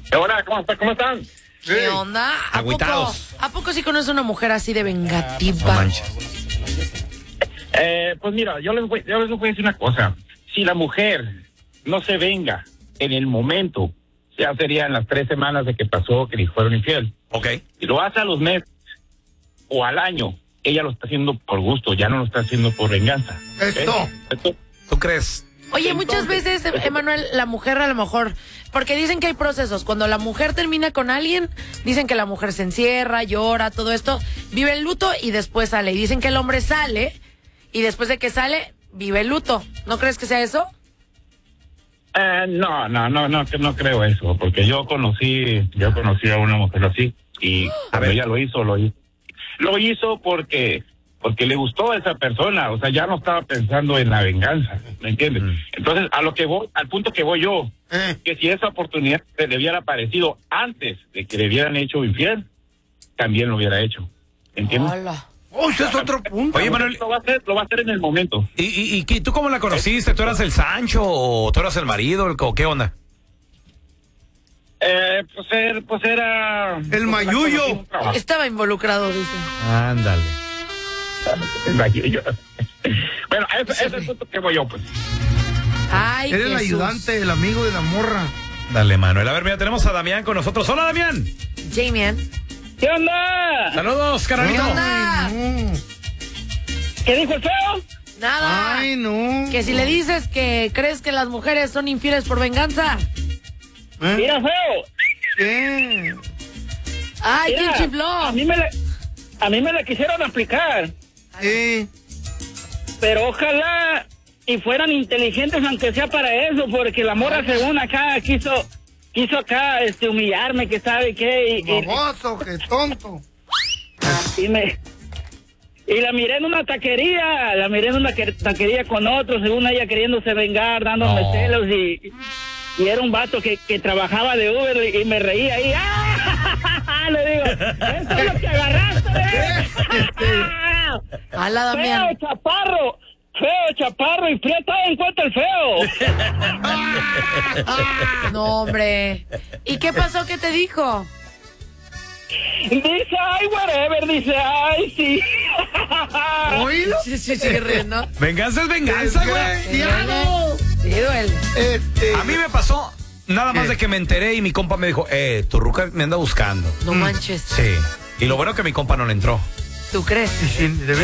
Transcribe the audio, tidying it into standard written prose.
Hola, ¿cómo están? ¿Qué onda? ¿A poco sí conoces una mujer así de vengativa? No manches. Pues mira, yo les voy a decir una cosa. Si la mujer no se venga en el momento, ya serían las 3 semanas de que pasó que le fueron infiel. Ok. Si lo hace a los meses o al año, ella lo está haciendo por gusto, ya no lo está haciendo por venganza. Eso. ¿Tú crees? Oye, muchas veces, Emanuel, la mujer a lo mejor, porque dicen que hay procesos. Cuando la mujer termina con alguien, dicen que la mujer se encierra, llora, todo esto, vive el luto y después sale. Y dicen que el hombre sale y después de que sale, vive el luto. ¿No crees que sea eso? No creo eso, porque yo conocí a una mujer así y cuando ella lo hizo porque le gustó a esa persona, o sea, ya no estaba pensando en la venganza, ¿me entiendes? Entonces, al punto que voy yo, que si esa oportunidad se le hubiera aparecido antes de que le hubieran hecho infiel, también lo hubiera hecho, ¿entiendes? Hola. Oh, ese es otro punto. Oye, Manuel, Lo va a hacer en el momento. ¿Y tú cómo la conociste? ¿Tú eras el Sancho o tú eras el marido? ¿O qué onda? Pues era... El mayuyo. Estaba involucrado, dice. Ándale. Bueno, ese es el punto que voy yo, pues. Ay, Eres el Jesús. ayudante, el amigo de la morra. Dale, Manuel. A ver, mira, tenemos a Damián con nosotros. ¡Hola, Damián! Jamian. ¿Qué onda? ¡Saludos, carnalito! ¿Qué onda? ¿Qué dijo el feo? Nada. Ay, no. Que si le dices que crees que las mujeres son infieles por venganza. Mira, feo. ¿Qué? Ay, ¿quién Mira, chifló? a mí me la quisieron aplicar, pero ojalá y fueran inteligentes aunque sea para eso, porque la morra según acá quiso acá humillarme, que sabe qué, Baboso, qué tonto. y la miré en una taquería con otro, según ella queriéndose vengar, dándome celos, y era un vato que trabajaba de Uber y me reía ahí. ¡Ah! Le digo, eso es lo que agarraste, Hola, Damián. Feo, chaparro y prieto, en cuenta el feo. No, hombre. ¿Y qué pasó? ¿Qué te dijo? Dice, ay, whatever, dice, ay, sí. ¿Oílo? Sí, riendo. Venganza es venganza, güey. Desgraciado. Sí, duele. A mí me pasó nada más de que me enteré y mi compa me dijo, tu ruca me anda buscando. No manches. Sí. Y lo bueno que mi compa no le entró. ¿Tú crees? Y si de